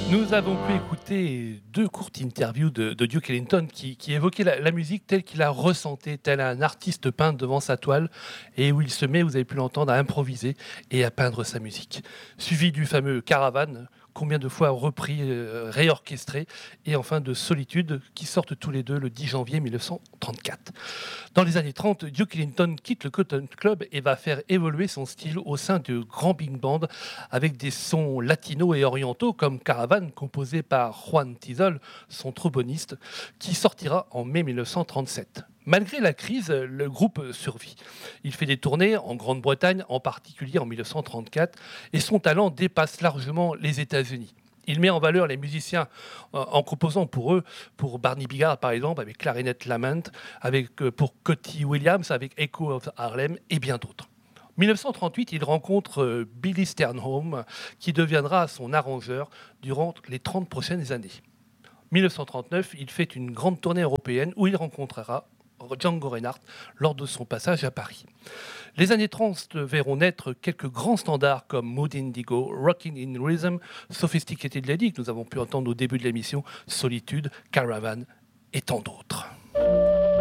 Nous avons pu écouter deux courtes interviews de Duke Ellington qui évoquaient la musique telle qu'il la ressentait, tel un artiste peint devant sa toile, et où il se met, vous avez pu l'entendre, à improviser et à peindre sa musique. Suivi du fameux Caravane, combien de fois repris, réorchestré, et enfin de Solitude, qui sortent tous les deux le 10 janvier 1934. Dans les années 30, Duke Ellington quitte le Cotton Club et va faire évoluer son style au sein de grands big bands avec des sons latinos et orientaux comme Caravane, composé par Juan Tizol, son tromboniste, qui sortira en mai 1937. Malgré la crise, le groupe survit. Il fait des tournées en Grande-Bretagne, en particulier en 1934, et son talent dépasse largement les États-Unis. Il met en valeur les musiciens en composant pour eux, pour Barney Bigard par exemple, avec Clarinet Lament, pour Cotty Williams, avec Echo of Harlem et bien d'autres. 1938, il rencontre Billy Sternholm, qui deviendra son arrangeur durant les 30 prochaines années. 1939, il fait une grande tournée européenne où il rencontrera Django Reinhardt lors de son passage à Paris. Les années 30 verront naître quelques grands standards comme Mood Indigo, Rockin' in Rhythm, Sophisticated Lady, que nous avons pu entendre au début de l'émission, Solitude, Caravan et tant d'autres.